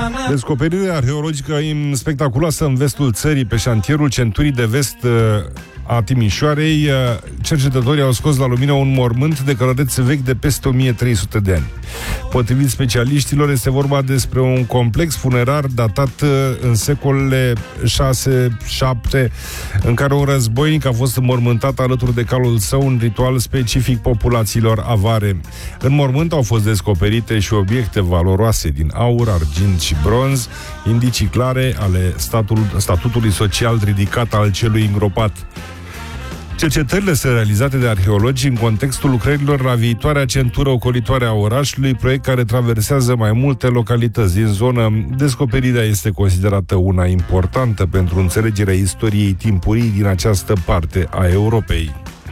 Descoperire arheologică spectaculoasă în vestul țării, pe șantierul centurii de vest a Timișoarei. Cercetătorii au scos la lumină un mormânt de călăreț vechi de peste 1300 de ani. Potrivit specialiștilor, este vorba despre un complex funerar datat în secolele 6-7, în care un războinic a fost înmormântat alături de calul său, un ritual specific populațiilor avare. În mormânt au fost descoperite și obiecte valoroase din aur, argint și bronz, indicii clare ale statutului social ridicat al celui îngropat. Cercetările sunt realizate de arheologi în contextul lucrărilor la viitoarea centură ocolitoare a orașului, proiect care traversează mai multe localități din zonă. Descoperirea este considerată una importantă pentru înțelegerea istoriei timpurii din această parte a Europei.